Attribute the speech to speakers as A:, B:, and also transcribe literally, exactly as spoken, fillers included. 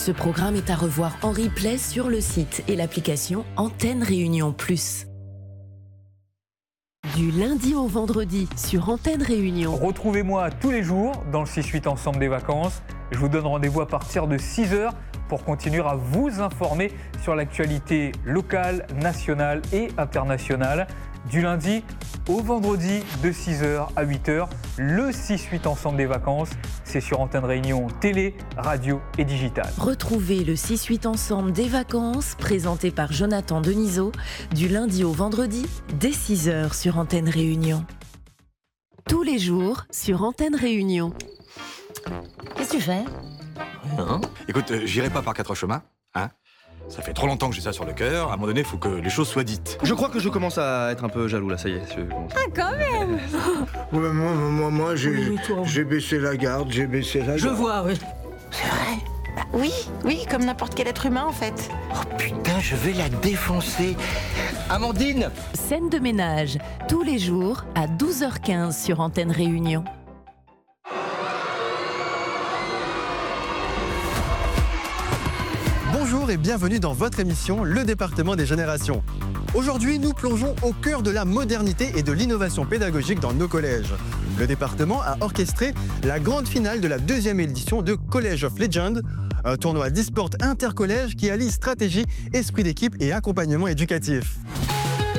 A: Ce programme est à revoir en replay sur le site et l'application Antenne Réunion Plus. Du lundi au vendredi sur Antenne Réunion.
B: Retrouvez-moi tous les jours dans le six huit Ensemble des vacances. Je vous donne rendez-vous à partir de six heures pour continuer à vous informer sur l'actualité locale, nationale et internationale. Du lundi au vendredi de six heures à huit heures, le six huit Ensemble des vacances, c'est sur Antenne Réunion télé, radio et digital.
A: Retrouvez le six huit Ensemble des vacances, présenté par Jonathan Denisot, du lundi au vendredi dès six heures sur Antenne Réunion. Tous les jours sur Antenne Réunion.
C: Qu'est-ce que tu fais ?
D: Rien. Écoute, euh, j'irai pas par quatre chemins, hein. Ça fait trop longtemps que j'ai ça sur le cœur. À un moment donné, il faut que les choses soient dites.
E: Je crois que je commence à être un peu jaloux là, ça y est. Je...
C: Ah, quand même.
F: Ouais, moi, moi, moi j'ai,
C: Oui, toi.
F: j'ai baissé la garde, j'ai baissé la garde.
C: Je vois, oui.
G: C'est vrai. Bah oui, oui, comme n'importe quel être humain en fait.
H: Oh putain, je vais la défoncer. Amandine !
A: Scène de ménage, tous les jours à douze heures quinze sur Antenne Réunion.
I: Bonjour et bienvenue dans votre émission Le Département des Générations. Aujourd'hui, nous plongeons au cœur de la modernité et de l'innovation pédagogique dans nos collèges. Le département a orchestré la grande finale de la deuxième édition de College of Legends, un tournoi d'e-sport intercollège qui allie stratégie, esprit d'équipe et accompagnement éducatif.